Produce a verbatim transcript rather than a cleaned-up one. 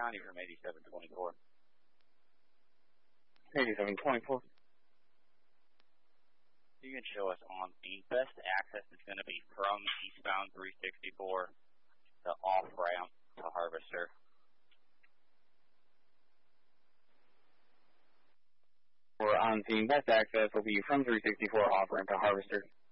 County from eighty-seven twenty-four. eighty-seven twenty-four. You can show us on the best access is going to be from eastbound three sixty-four, the off-ramp to Harvester. We're on scene. Best access will be from three sixty-four off-ramp to Harvester.